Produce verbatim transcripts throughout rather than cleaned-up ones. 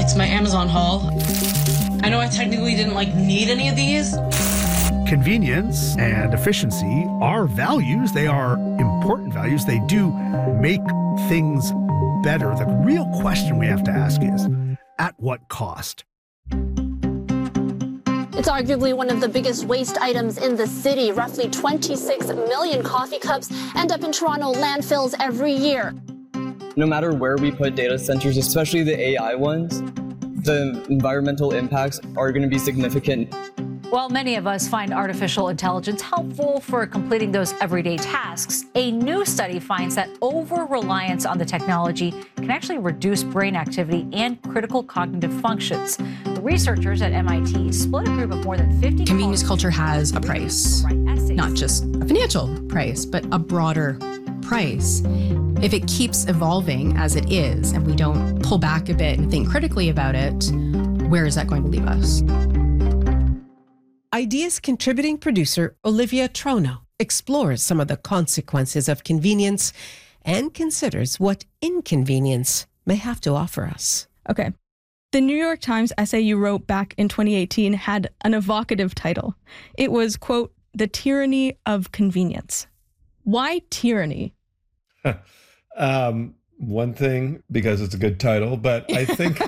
It's my Amazon haul. I know I technically didn't like need any of these. Convenience and efficiency are values. They are important values. They do make things better. The real question we have to ask is, at what cost? It's arguably one of the biggest waste items in the city. Roughly twenty-six million coffee cups end up in Toronto landfills every year. No matter where we put data centers, especially the A I ones, the environmental impacts are going to be significant. While many of us find artificial intelligence helpful for completing those everyday tasks, a new study finds that over-reliance on the technology can actually reduce brain activity and critical cognitive functions. The researchers at M I T split a group of more than fifty... Convenience culture has a price, not just a financial price, but a broader price. If it keeps evolving as it is, and we don't pull back a bit and think critically about it, where is that going to leave us? Ideas contributing producer Olivia Trono explores some of the consequences of convenience and considers what inconvenience may have to offer us. Okay. The New York Times essay you wrote back in twenty eighteen had an evocative title. It was, quote, "The Tyranny of Convenience." Why tyranny? um, one thing, because it's a good title, but I think...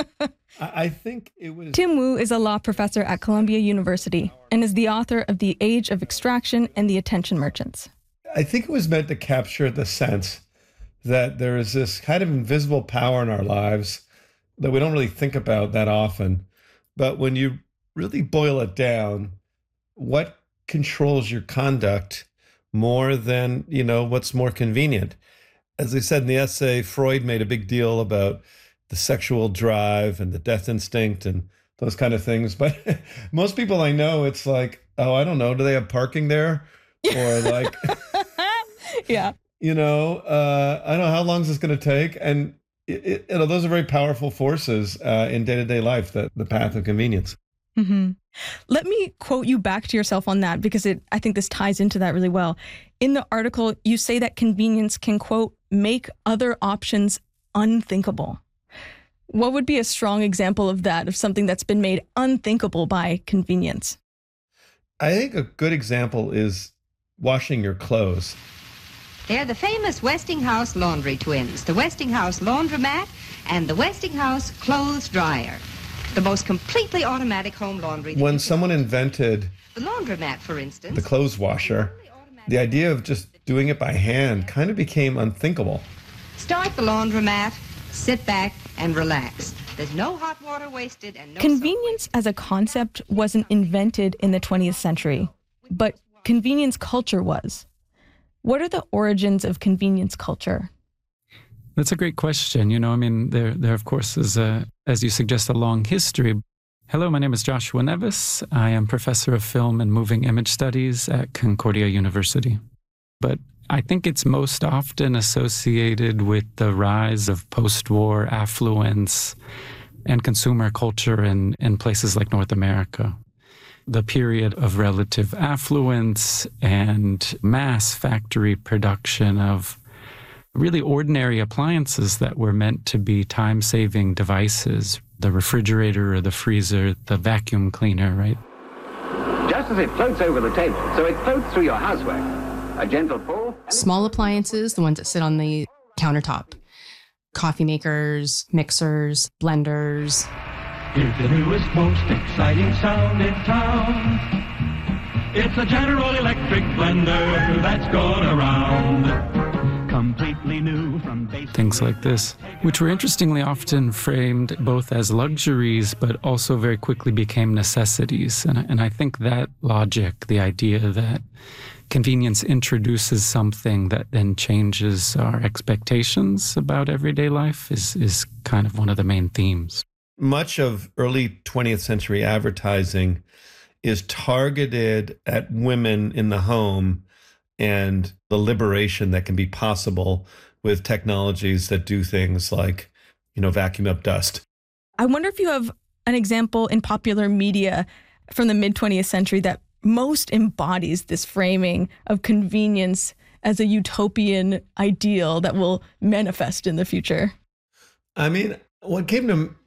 I think it was... Tim Wu is a law professor at Columbia University and is the author of The Age of Extraction and the Attention Merchants. I think it was meant to capture the sense that there is this kind of invisible power in our lives that we don't really think about that often. But when you really boil it down, what controls your conduct more than, you know, what's more convenient? As I said in the essay, Freud made a big deal about the sexual drive and the death instinct and those kind of things. But most people I know, it's like, oh, I don't know. Do they have parking there? Or like, yeah, you know, uh, I don't know, how long is this going to take? And it, it, you know, those are very powerful forces uh, in day-to-day life, the, the path of convenience. Mm-hmm. Let me quote you back to yourself on that, because it, I think this ties into that really well. In the article, you say that convenience can, quote, make other options unthinkable. What would be a strong example of that, of something that's been made unthinkable by convenience? I think a good example is washing your clothes. They're the famous Westinghouse laundry twins, the Westinghouse laundromat and the Westinghouse clothes dryer, the most completely automatic home laundry. When someone invented the laundromat, for instance, the clothes washer, the idea of just doing it by hand kind of became unthinkable. Start the laundromat, sit back, and relax. There's no hot water wasted and no... Convenience as a concept wasn't invented in the twentieth century, but convenience culture was. What are the origins of convenience culture? That's a great question. You know, I mean, there, there of course, is, a, as you suggest, a long history. Hello, my name is Joshua Nevis. I am professor of film and moving image studies at Concordia University. But I think it's most often associated with the rise of post-war affluence and consumer culture in, in places like North America. The period of relative affluence and mass factory production of really ordinary appliances that were meant to be time-saving devices, the refrigerator or the freezer, the vacuum cleaner, right? Just as it floats over the table, so it floats through your houseware. A gentle pull. Small appliances, the ones that sit on the countertop. Coffee makers, mixers, blenders. It's the newest, most exciting sound in town. It's a General Electric blender that's going around. Completely new from base. Things like this, which were interestingly often framed both as luxuries, but also very quickly became necessities. And, and I think that logic, the idea that convenience introduces something that then changes our expectations about everyday life is, is kind of one of the main themes. Much of early twentieth century advertising is targeted at women in the home and the liberation that can be possible with technologies that do things like, you know, vacuum up dust. I wonder if you have an example in popular media from the mid-twentieth century that most embodies this framing of convenience as a utopian ideal that will manifest in the future. I mean, what came to